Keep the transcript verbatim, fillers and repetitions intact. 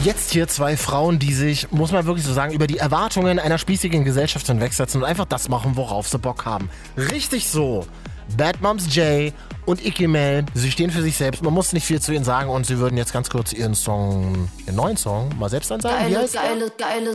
Jetzt hier zwei Frauen, die sich, muss man wirklich so sagen, über die Erwartungen einer spießigen Gesellschaft hinwegsetzen und einfach das machen, worauf sie Bock haben. Richtig so. Bad Moms J und Icky Mel, sie stehen für sich selbst. Man muss nicht viel zu ihnen sagen und sie würden jetzt ganz kurz ihren Song, ihren neuen Song mal selbst ansagen. Geile, geile, geile,